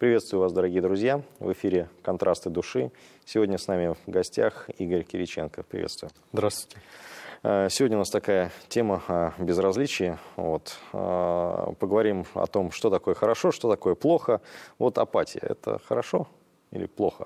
Приветствую вас, дорогие друзья. В эфире «Контрасты души». Сегодня с нами в гостях Игорь Кириченко. Приветствую. Здравствуйте. Сегодня у нас такая тема о безразличии. Поговорим о том, что такое хорошо, что такое плохо. Апатия – это хорошо или плохо?